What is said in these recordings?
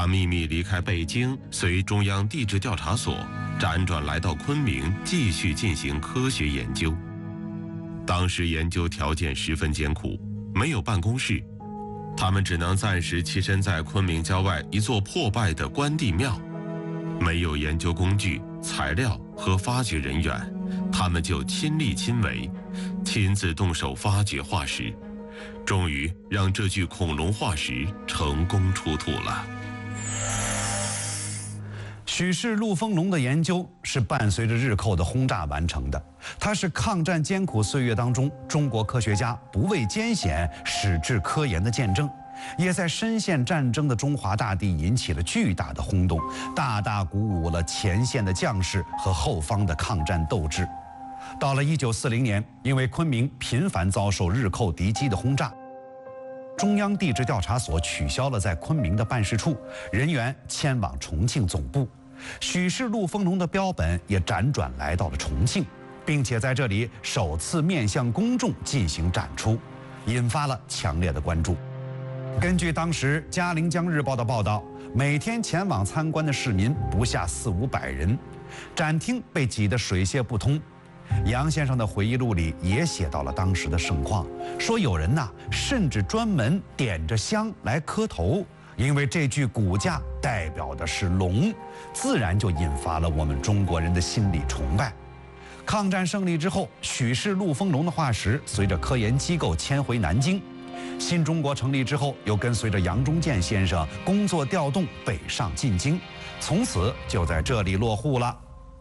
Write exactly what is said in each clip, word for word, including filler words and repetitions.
他秘密离开北京，随中央地质调查所辗转来到昆明，继续进行科学研究。当时研究条件十分艰苦，没有办公室，他们只能暂时栖身在昆明郊外一座破败的关帝庙。没有研究工具、材料和发掘人员，他们就亲力亲为，亲自动手发掘化石，终于让这具恐龙化石成功出土了。 许氏陆丰龙的研究是伴随着日寇的轰炸完成的，它是抗战艰苦岁月当中中国科学家不畏艰险、矢志科研的见证，也在深陷战争的中华大地引起了巨大的轰动，大大鼓舞了前线的将士和后方的抗战斗志。到了一九四零年，因为昆明频繁遭受日寇敌机的轰炸，中央地质调查所取消了在昆明的办事处，人员迁往重庆总部。许氏陆丰龙的标本也辗转来到了重庆，并且在这里首次面向公众进行展出，引发了强烈的关注。根据当时《嘉陵江日报》的报道，每天前往参观的市民不下四五百人，展厅被挤得水泄不通。杨先生的回忆录里也写到了当时的盛况，说有人呐，甚至专门点着香来磕头，因为这具骨架代表的是龙，自然就引发了我们中国人的心理崇拜。抗战胜利之后，许氏陆丰龙的化石随着科研机构迁回南京。新中国成立之后，又跟随着杨忠健先生工作调动北上进京，从此就在这里落户了。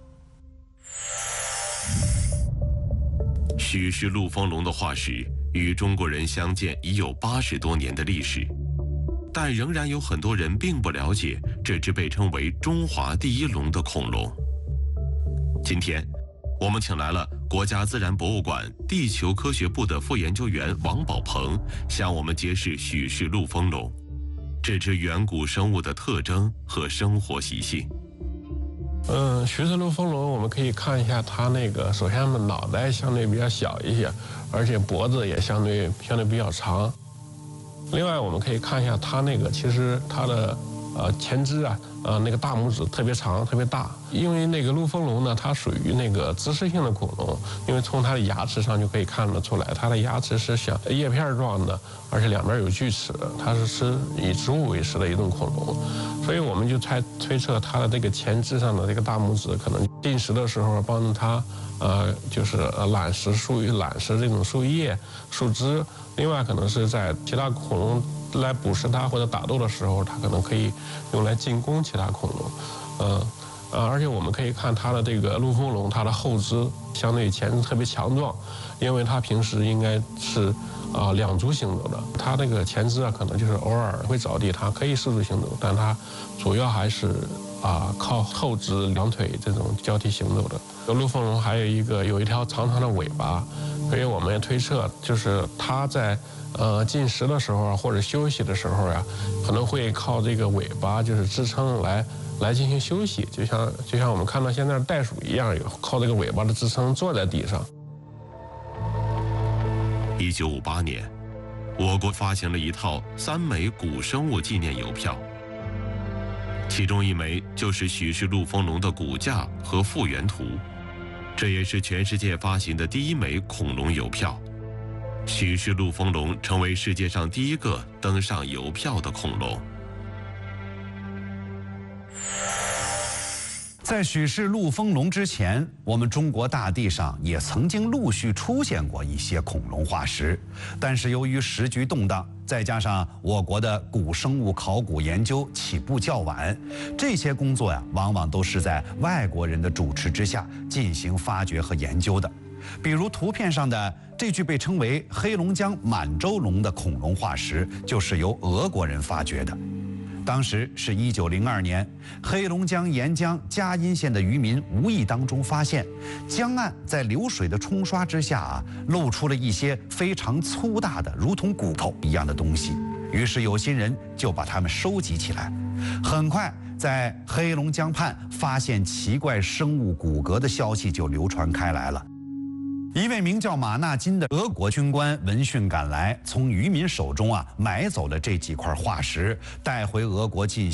许氏陆丰龙的化石与中国人相见已有八十多年的历史，但仍然有很多人并不了解这只被称为中华第一龙的恐龙。今天我们请来了国家自然博物馆地球科学部的副研究员王宝鹏，向我们揭示许氏陆丰龙这只远古生物的特征和生活习性。 嗯，许氏陆丰龙我们可以看一下它那个，首先呢脑袋相对比较小一些，而且脖子也相对相对比较长。另外我们可以看一下它那个，其实它的呃前肢啊，呃那个大拇指特别长特别大。因为那个陆丰龙呢，它属于那个植食性的恐龙，因为从它的牙齿上就可以看得出来，它的牙齿是像叶片状的，而且两边有锯齿，它是吃以植物为食的一种恐龙。所以我们就猜推测它的这个前肢上的这个大拇指可能进食的时候帮助它，呃，就是呃揽食树揽食这种树叶、树枝。另外可能是在其他恐龙来捕食它或者打斗的时候，它可能可以用来进攻其他恐龙，呃。呃，而且我们可以看它的这个陆丰龙，它的后肢相对前肢特别强壮，因为它平时应该是啊、呃、两足行走的，它这个前肢啊可能就是偶尔会着地，它可以四足行走，但它主要还是啊、呃、靠后肢两腿这种交替行走的。陆丰龙还有一个有一条长长的尾巴，所以我们也推测就是它在呃进食的时候或者休息的时候呀、啊，可能会靠这个尾巴就是支撑来。来进行休息，就像就像我们看到现在的袋鼠一样，有靠这个尾巴的支撑坐在地上。 一九五八年，我国发行了一套三枚古生物纪念邮票，其中一枚就是许氏陆丰龙的骨架和复原图，这也是全世界发行的第一枚恐龙邮票。许氏陆丰龙成为世界上第一个登上邮票的恐龙。 在许氏陆丰龙之前，我们中国大地上也曾经陆续出现过一些恐龙化石，但是由于时局动荡，再加上我国的古生物考古研究起步较晚，这些工作呀，往往都是在外国人的主持之下进行发掘和研究的。比如图片上的这具被称为黑龙江满洲龙的恐龙化石，就是由俄国人发掘的。当时是一九零二年，黑龙江沿江佳音县的渔民无意当中发现，江岸在流水的冲刷之下啊，露出了一些非常粗大的，如同骨头一样的东西。于是有心人就把它们收集起来。很快，在黑龙江畔发现奇怪生物骨骼的消息就流传开来了。一位名叫马纳金的俄国军官闻讯赶来，从渔民手中啊买走了这几块化石，带回俄国进行